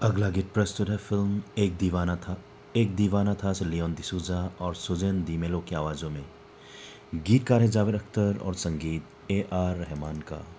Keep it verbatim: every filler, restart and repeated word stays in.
अगला गीत प्रस्तुत है फिल्म एक दीवाना था। एक दीवाना था से लियोन डिसूजा और सुजैन दी मेलो की आवाज़ों में। गीतकार है जावेद अख्तर और संगीत ए आर रहमान का।